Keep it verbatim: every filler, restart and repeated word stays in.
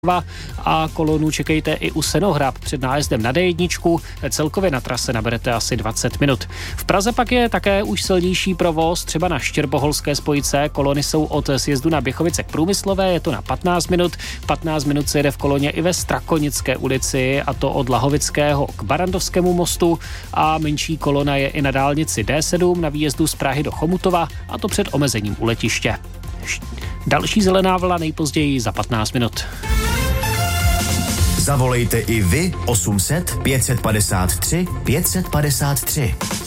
a kolonu čekejte i u Senohrab před nájezdem na D jedna. Celkově na trase naberete asi dvacet minut. V Praze pak je také už silnější provoz, třeba na Štěrboholské spojce. Kolony jsou od sjezdu na Běchovice k Průmyslové, je to na patnáct minut. patnáct minut se jede v koloně i ve Strakonické ulici, a to od Lahovického k Barandovskému mostu, a menší kolona je i na dálnici D sedm na výjezdu z Prahy do Chomutova, a to před omezením u letiště. Další zelená vlna nejpozději za patnáct minut. Zavolejte i vy osm set pět set padesát tři pět set padesát tři.